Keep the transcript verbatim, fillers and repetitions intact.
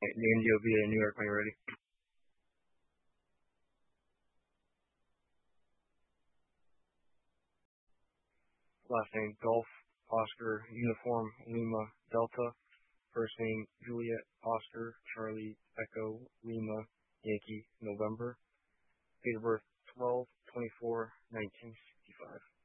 Name D O V in New York when you're ready. Last name Golf Oscar Uniform Lima Delta. First name Juliet Oscar Charlie Echo Lima Yankee November. Date of birth twelve twenty-four nineteen sixty-five.